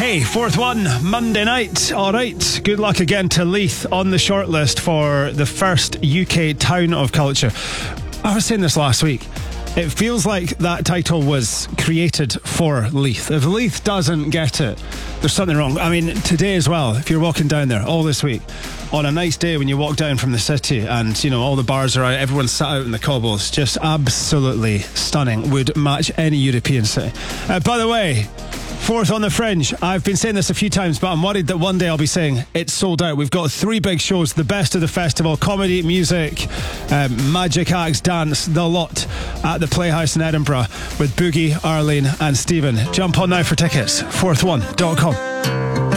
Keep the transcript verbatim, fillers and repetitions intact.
Hey, fourth one, Monday night. All right, good luck again to Leith on the shortlist for the first U K Town of Culture. I was saying this last week. It feels like that title was created for Leith. If Leith doesn't get it, there's something wrong. I mean, today as well, if you're walking down there all this week, on a nice day when you walk down from the city and, you know, all the bars are out, everyone's sat out in the cobbles, just absolutely stunning. Would match any European city. Uh, by the way, fourth on the Fringe. I've been saying this a few times, but I'm worried that one day I'll be saying it's sold out. We've got three big shows, the best of the festival, comedy, music, um, magic acts, dance, the lot at the Playhouse in Edinburgh with Boogie, Arlene and Stephen. Jump on now for tickets, fourth one dot com.